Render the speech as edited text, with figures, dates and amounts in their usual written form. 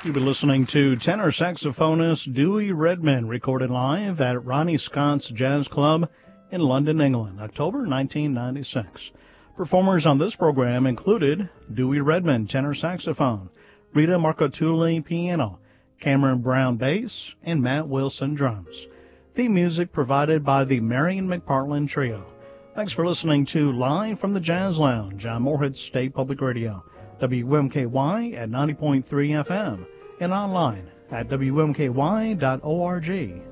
You've been listening to tenor saxophonist Dewey Redman, recorded live at Ronnie Scott's Jazz Club in London, England, October 1996. Performers on this program included Dewey Redman, tenor saxophone, Rita Marcotulli, piano, Cameron Brown, bass, and Matt Wilson, drums. Theme music provided by the Marion McPartland Trio. Thanks for listening to Live from the Jazz Lounge on Morehead State Public Radio, WMKY at 90.3 FM, and online at WMKY.org.